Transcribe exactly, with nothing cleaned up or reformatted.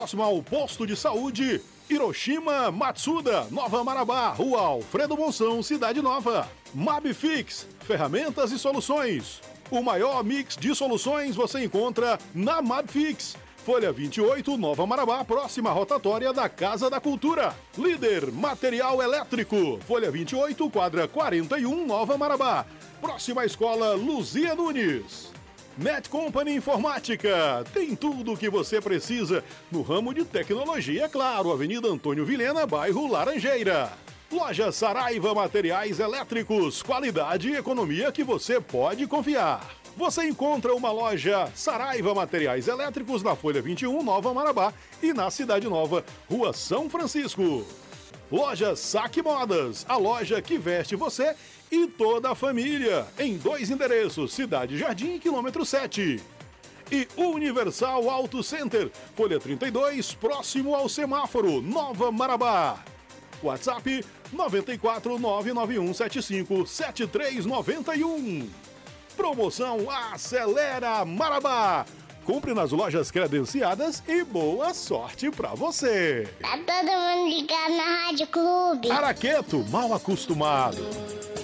Próximo ao posto de saúde, Hiroshima Matsuda, Nova Marabá, Rua Alfredo Monção, Cidade Nova. Mabfix, ferramentas e soluções. O maior mix de soluções você encontra na Mabfix. Folha vinte e oito, Nova Marabá, próxima rotatória da Casa da Cultura. Líder Material Elétrico, Folha vinte e oito, quadra quarenta e um, Nova Marabá. Próxima escola Luzia Nunes. Net Company Informática, tem tudo o que você precisa no ramo de tecnologia, é claro. Avenida Antônio Vilhena, bairro Laranjeira. Loja Saraiva Materiais Elétricos, qualidade e economia que você pode confiar. Você encontra uma loja Saraiva Materiais Elétricos na Folha vinte e um, Nova Marabá, e na Cidade Nova, Rua São Francisco. Loja Saque Modas, a loja que veste você e toda a família, em dois endereços, Cidade Jardim, quilômetro sete. E Universal Auto Center, Folha trinta e dois, próximo ao semáforo, Nova Marabá. WhatsApp nove quatro nove nove um sete cinco sete três nove um. Promoção Acelera Marabá. Compre nas lojas credenciadas e boa sorte pra você. Tá todo mundo ligado na Rádio Clube. Araqueto, mal acostumado.